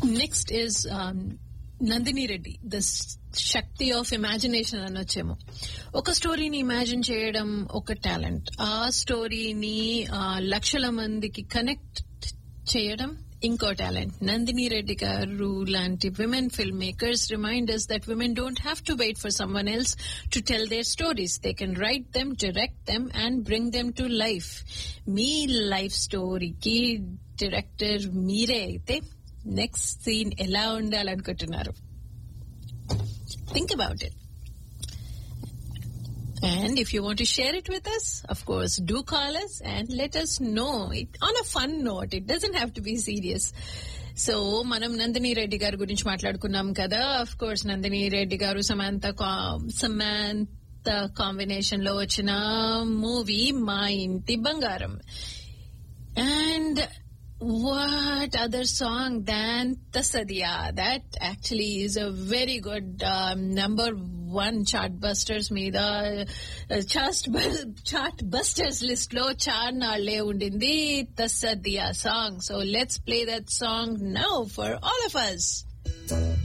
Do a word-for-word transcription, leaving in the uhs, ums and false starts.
Next is Nandini Reddy, the Shakti of imagination అనొచ్చేమో. ఒక స్టోరీని imagine చేయడం ఒక టాలెంట్, ఆ స్టోరీని లక్షల మందికి కనెక్ట్ చేయడం ఇంకో టాలెంట్. నందిని రెడ్డి గారు లాంటి women film makers remind us that women don't have to wait for someone else to tell their stories. They can write them, direct them and bring them to life. Me life స్టోరీకి director మీరే అయితే next scene ఎలా ఉండాలనుకుంటున్నారు? Think about it. And if you want to share it with us, of course, do call us and let us know. It, on a fun note, it doesn't have to be serious. So, మనం నందిని రెడ్డి గారి గురించి మాట్లాడుకున్నాం కదా. Of course, Nandini Reddy గారు Samantha Samantha combination లో వచ్చిన movie మా ఇంటి బంగారం. And what other song than Tasadiya? That actually is a very good um, number one chart busters మీద చార్ట్ చార్ట్ బస్టర్స్ లిస్ట్ లో చార్ నాళ్లే ఉండింది Tasadiya song. So let's play that song now for all of us.